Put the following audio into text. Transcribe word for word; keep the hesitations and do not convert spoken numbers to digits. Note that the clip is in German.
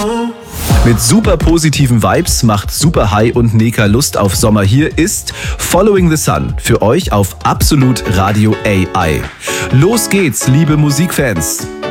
Mit super positiven Vibes macht Super High und Neka Lust auf Sommer. Hier ist Following the Sun für euch auf Absolut Radio A I. Los geht's, liebe Musikfans!